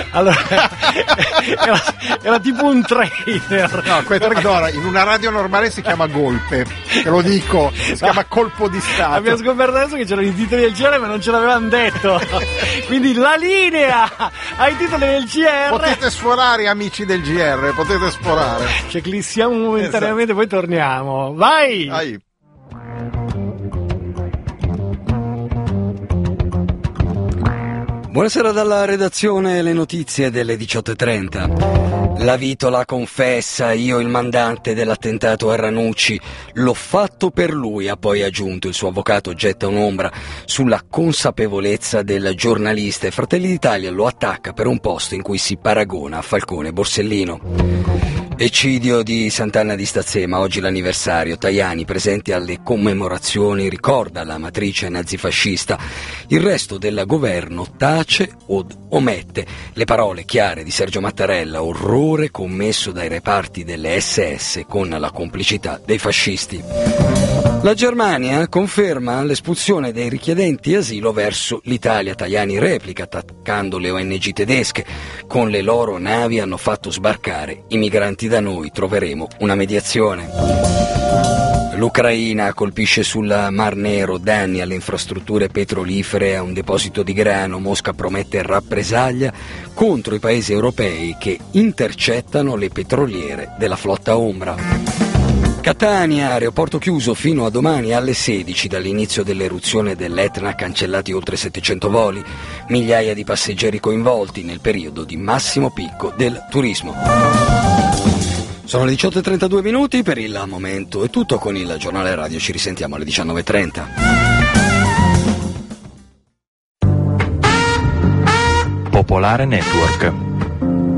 Allora, era tipo un trainer. No, allora, in una radio normale si chiama golpe, te lo dico, si chiama colpo di stato. Abbiamo scoperto adesso che c'erano i titoli del GR ma non ce l'avevano detto. Quindi la linea ai titoli del GR. Potete sforare, amici del GR, potete sforare. Ci eclissiamo momentaneamente, poi torniamo. Vai! Vai. Buonasera dalla redazione, le notizie delle 18:30. La Vitola confessa, io il mandante dell'attentato a Ranucci, l'ho fatto per lui, ha poi aggiunto. Il suo avvocato getta un'ombra sulla consapevolezza del giornalista e Fratelli d'Italia lo attacca per un post in cui si paragona a Falcone e Borsellino. Eccidio di Sant'Anna di Stazzema, oggi l'anniversario. Tajani, presente alle commemorazioni, ricorda la matrice nazifascista. Il resto del governo tace o omette le parole chiare di Sergio Mattarella, orrore commesso dai reparti delle SS con la complicità dei fascisti. La Germania conferma l'espulsione dei richiedenti asilo verso l'Italia. Tajani replica attaccando le ONG tedesche. Con le loro navi hanno fatto sbarcare i migranti da noi, troveremo una mediazione. L'Ucraina colpisce sul Mar Nero, danni alle infrastrutture petrolifere e a un deposito di grano. Mosca promette rappresaglia contro i paesi europei che intercettano le petroliere della flotta ombra. Catania, aeroporto chiuso fino a domani alle 16, dall'inizio dell'eruzione dell'Etna cancellati oltre 700 voli, migliaia di passeggeri coinvolti nel periodo di massimo picco del turismo. Sono le 18:32 minuti, per il momento è tutto con il giornale radio, ci risentiamo alle 19:30. Popolare Network.